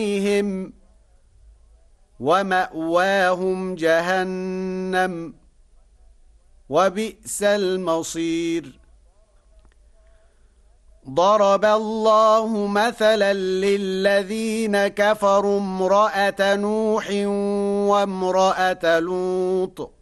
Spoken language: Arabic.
عليهم ومأواهم جهنم وبئس المصير. ضرب الله مثلا للذين كفروا امرأة نوح وامرأة لوط